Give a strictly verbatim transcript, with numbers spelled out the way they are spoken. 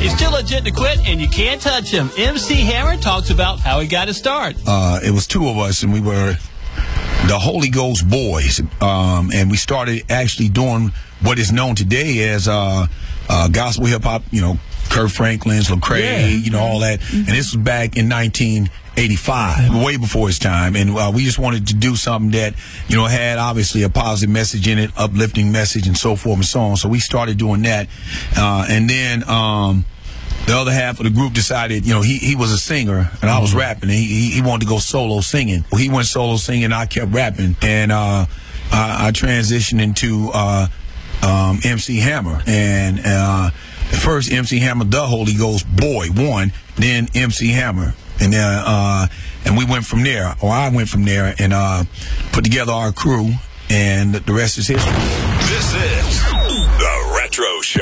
He's still legit to quit, and you can't touch him. M C Hammer talks about how he got his start. Uh, it was two of us, and we were the Holy Ghost Boys, um, and we started actually doing what is known today as uh, uh, gospel hip hop. You know, Kirk Franklin's, Lecrae, yeah. you know, all that. Mm-hmm. And this was back in nineteen eighty-five, way before his time, and uh, we just wanted to do something that, you know, had obviously a positive message in it, uplifting message, and so forth and so on. So we started doing that, uh, and then um, the other half of the group decided, you know, he he was a singer and I was mm-hmm. rapping, and he he wanted to go solo singing. Well, he went solo singing, I kept rapping, and uh, I, I transitioned into uh, um, M C Hammer, and uh, first M C Hammer, the Holy Ghost Boy, one, then M C Hammer. And then, uh, and we went from there, or I went from there, and uh, put together our crew, and the rest is history. This is The Retro Show.